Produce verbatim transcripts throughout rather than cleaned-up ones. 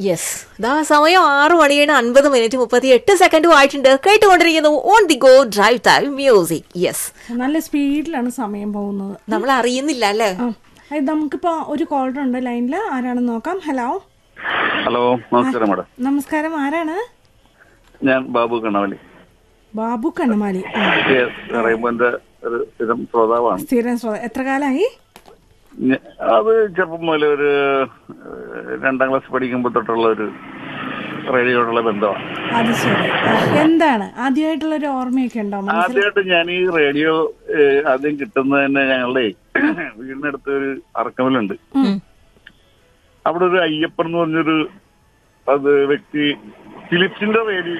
Yes, ദാ സമയം ആറ് മണിയാണ് അൻപത് മിനിറ്റ് മുപ്പത്തി എട്ട് സെക്കൻഡും ആയിട്ടുണ്ട്. കേട്ടുകൊണ്ടിരിക്കുന്നു on the go drive time music. Yes, നല്ല സ്പീഡിലാണ് സമയം പോകുന്നത്, നമ്മൾ അറിയുന്നില്ല അല്ലേ. നമുക്കിപ്പോ ഒരു കോളർ ഉണ്ട് ലൈനില്, ആരാണെന്ന് നോക്കാം. ഹലോ ഹലോ, നമസ്കാരം മാഡം. നമസ്കാരം, ആരാണ്? ഞാൻ ബാബു കണ്ണമാലി. ബാബു കണ്ണമാലി റെയിൻബോന്റെ ഒരു സ്ഥിരം ശ്രോതാവാണ്. സ്ഥിരം ശ്രോത. എത്ര കാലമായി? അത് ചെറുപ്പം മുതൽ ഒരു രണ്ടാം ക്ലാസ് പഠിക്കുമ്പോൾ തൊട്ടുള്ള ഒരു റേഡിയോയോടുള്ള ബന്ധമാണ്. അത് ശരി. എന്താണ് ആദ്യമായിട്ടുള്ള ഒരു ഓർമ്മയൊക്കെ ഉണ്ടോ? ആദ്യമായിട്ട് ഞാൻ ഈ റേഡിയോ ആദ്യം കിട്ടുന്നത് തന്നെ ഞങ്ങളുടെ വീടിനടുത്ത് ഒരു അറക്കമലുണ്ട്. അവിടെ ഒരു അയ്യപ്പൻ എന്ന് പറഞ്ഞൊരു അത് വ്യക്തി ഫിലിപ്സിന്റെ റേഡിയോ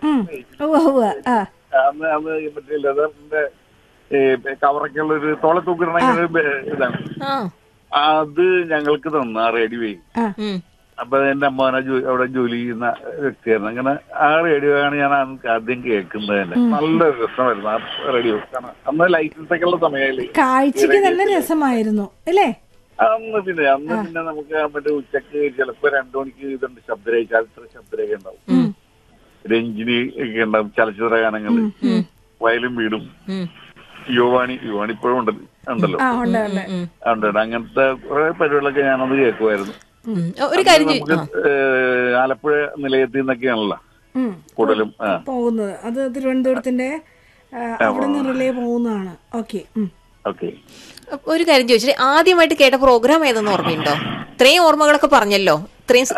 അന്ന് അന്ന് മറ്റേ ലെതറിന്റെ കവറൊക്കെയുള്ള ഒരു തോളെ തൂക്കിടണ ഇതാണ്. അത് ഞങ്ങൾക്ക് തന്നു ആ റേഡിയോ. അപ്പൊ എന്റെ അമ്മാവനെ അവിടെ ജോലി ചെയ്യുന്ന വ്യക്തിയായിരുന്നു. അങ്ങനെ ആ റേഡിയോ ആണ് ഞാൻ ആദ്യം കേൾക്കുന്നത് തന്നെ. നല്ല രസമായിരുന്നു ആ റേഡിയോ. അന്ന് ലൈസൻസ് ഒക്കെ ഉള്ള സമയമായില്ലേ, കാഴ്ചക്ക് നല്ല രസമായിരുന്നു അല്ലേ അന്ന്. പിന്നെ അന്ന് പിന്നെ നമുക്ക് മറ്റേ ഉച്ചക്ക് ചിലപ്പോ രണ്ടു മണിക്ക് ഇതുണ്ട് ശബ്ദരേഖ, ചലച്ചിത്ര ശബ്ദരേഖ ഉണ്ടാവും, രഞ്ജിനി ഒക്കെ ഉണ്ടാവും, ചലച്ചിത്ര ഗാനങ്ങള്, വയലും വീടും, യുവാണി യുവാണി ഇപ്പോഴും ഉണ്ട് ഉണ്ടല്ലോ ഉണ്ട്. അങ്ങനത്തെ കുറെ പരിപാടികളൊക്കെ ഞാനത് കേൾക്കുമായിരുന്നു. നമുക്ക് ആലപ്പുഴ നിലയത്തിൽ നിന്നൊക്കെയാണല്ലോ കൂടുതലും പോകുന്നത്. അത് തിരുവനന്തപുരത്തിന്റെ അവിടെ നിന്ന് റിലേ പോകുന്നതാണ്. Okay okay. ഒരു കാര്യം ചോദിച്ചിട്ട്, ആദ്യമായിട്ട് കേട്ട പ്രോഗ്രാം ഏതെന്ന് ഓർമ്മയുണ്ടോ? ഇത്രയും ഓർമ്മകളൊക്കെ പറഞ്ഞല്ലോ, ഇത്രയും